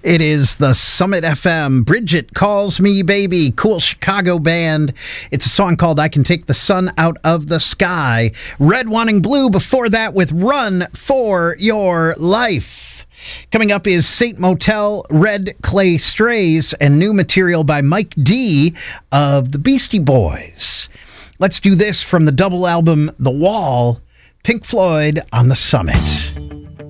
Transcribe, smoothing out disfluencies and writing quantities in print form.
It is the Summit FM. Bridget Calls Me Baby, cool Chicago band. It's a song called I Can Take the Sun Out of the Sky. Red Wanting Blue before that with Run for Your Life. Coming up is Saint Motel, Red Clay Strays, and new material by Mike D of the Beastie Boys. Let's do this from the double album The Wall, Pink Floyd on the Summit.